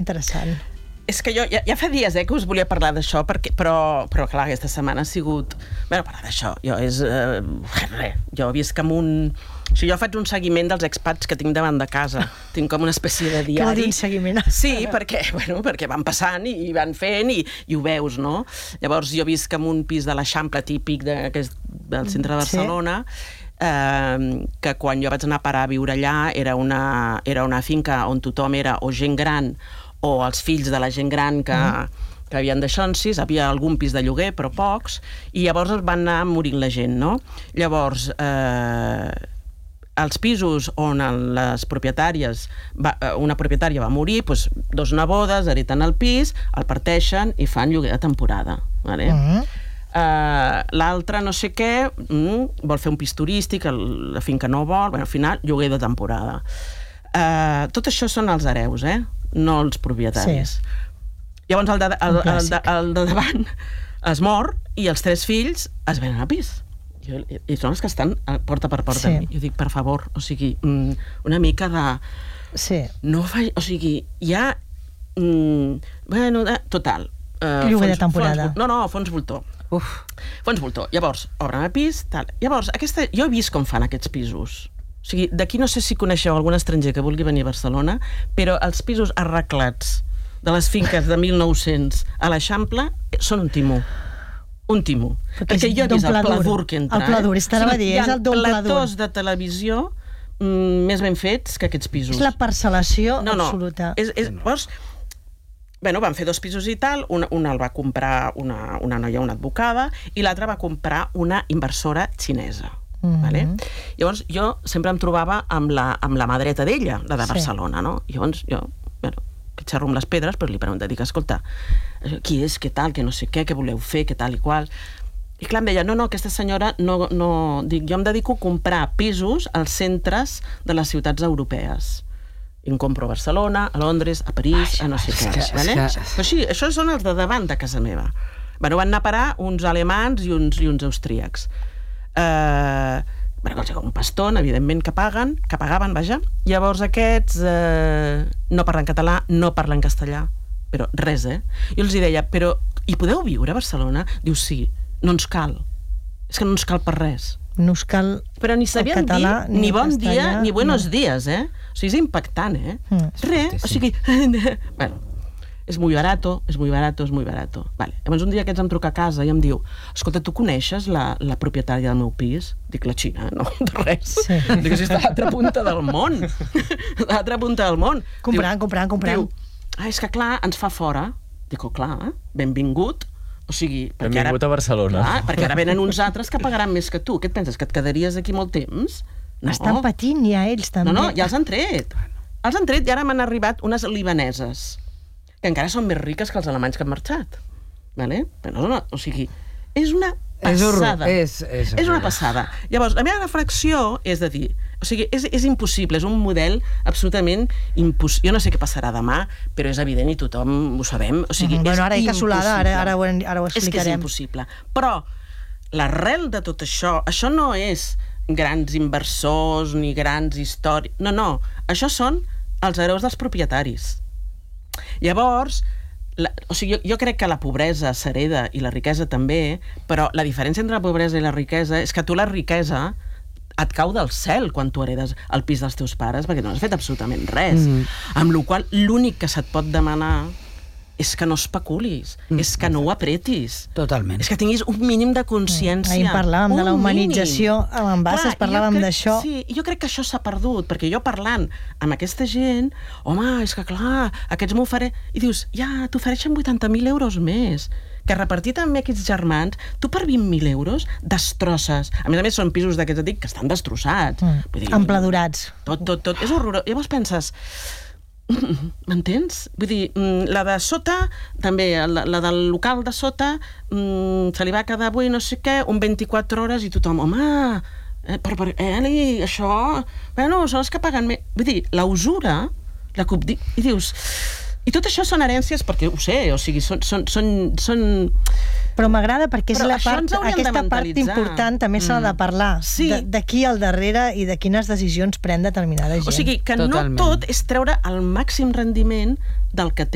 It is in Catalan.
interessant. És que jo ja fa dies que us volia parlar d'això, però clar, aquesta setmana ha sigut... Bé, parlar d'això, jo visc amb un... O sigui, jo faig un seguiment dels expats que tinc davant de casa. Tinc com una espècie de diari. Què vol dir un seguiment? Sí, perquè van passant i van fent i ho veus, no? Llavors, jo visc en un pis de l'Eixample típic del centre de Barcelona, que quan jo vaig anar a parar a viure allà era una finca on tothom era o gent gran o els fills de la gent gran que havien d'això, havia algun pis de lloguer, però pocs, i llavors es van anar morint la gent, no? Llavors, els pisos on les propietàries, una propietària va morir, doncs 2 nebodes hereten el pis, el parteixen i fan lloguer de temporada, vale? L'altre no sé què, vol fer un pis turístic, la finca no vol, al final lloguer de temporada. Tot això són els hereus, no els propietaris. Llavors el de davant es mor i els 3 fills es venen a pis. I són els que estan porta per porta. Jo dic, per favor, o sigui, una mica de... No faig... O sigui, hi ha... Bueno, total. Lloguer de temporada. No, fons voltor. Fons voltor. Llavors, obren el pis, tal. Llavors, jo he vist com fan aquests pisos. O sigui, d'aquí no sé si coneixeu algun estranger que vulgui venir a Barcelona, però els pisos arreglats de les finques de 1900 a l'Eixample són un timó. Un timó. Perquè jo he vist el pladur que entra. El pladur, estava a dir, és el d'un pladur. Platós de televisió més ben fets que aquests pisos. És la parcel·lació absoluta. Bueno, van fer 2 pisos i tal, un el va comprar una noia, una advocada, i l'altre va comprar una inversora xinesa. Vale? Llavors jo sempre em trobava amb la mà dreta d'ella, la de Barcelona, no? Llavors jo, que xerro amb les pedres, però li pregunto, dic, escolta, qui és, què tal, què no sé què voleu fer, què tal i qual... I clar, em deia, no, aquesta senyora dic, jo em dedico a comprar pisos als centres de les ciutats europees. I em compro a Barcelona, a Londres, a París, a no sé què. Però sí, això són els de davant de casa meva. Bueno, van anar a parar uns alemans i uns austríacs. Un paston, evidentment, que pagaven, vaja. Llavors aquests no parlen català, no parlen castellà, però res, Jo els deia, però hi podeu viure a Barcelona? Diu, sí, no ens cal. És que no ens cal per res. No us cal però ni sabien dir ni bon dia ni buenos días, O sigui, és impactant, Res, o sigui... Bueno, és muy barato, és muy barato, és muy barato. Vale. Llavors un dia aquests em truca a casa i em diu, escolta, tu coneixes la propietària del meu pis? Dic, la Xina, no, de res. Dic, si està a l'altra punta del món. A l'altra punta del món. Comprant. Diu, és que clar, ens fa fora. Dic, clar, benvingut. O sigui, benvingut a Barcelona. Clar, perquè ara venen uns altres que pagaran més que tu. Què et penses, que et quedaries aquí molt temps? No. Estan patint ja ells, també. No, ja els han tret. Els han tret i ara m'han arribat unes libaneses que encara són més riques que els alemanys que han marxat. Vale? O sigui, és una passada. És una passada. Llavors, la meva reflexió és de dir, o sigui, és impossible, és un model absolutament impossible. Jo no sé què passarà demà, però és evident i tothom ho sabem. O sigui, bueno, ara hi ha cassolada, ara ho explicarem. És que és impossible. Però l'arrel de tot això no és grans inversors ni grans històries. No. Això són els hereus dels propietaris. Llavors, jo crec que la pobresa s'hereda i la riquesa també, però la diferència entre la pobresa i la riquesa és que tu la riquesa et cau del cel quan tu heredes el pis dels teus pares, perquè no has fet absolutament res. Amb la qual cosa, l'únic que se't pot demanar és que no especulis, és que no ho apretis. Totalment. És que tinguis un mínim de consciència. Ahir parlàvem de la humanització amb Bases, parlàvem d'això. Sí, jo crec que això s'ha perdut, perquè jo parlant amb aquesta gent, home, és que clar, aquests m'ofereixen... I dius, ja, t'ofereixen 80.000 euros més, que repartit amb aquests germans, tu per 20.000 euros destrosses. A més són pisos d'aquests, dic, que estan destrossats. Empladurats. Tot. És horrorós. Llavors penses... M'entens? Vull dir, la de sota també, la del local de sota se li va quedar avui no sé què, un 24 hores i tothom, home, això, bueno, són els que paguen més. Vull dir, la usura, i dius... I tot això són herències, perquè ho sé, o sigui, són... Però m'agrada perquè és aquesta part important, també s'ha de parlar, de qui al darrere i de quines decisions pren determinada gent. O sigui, que no tot és treure el màxim rendiment del que té.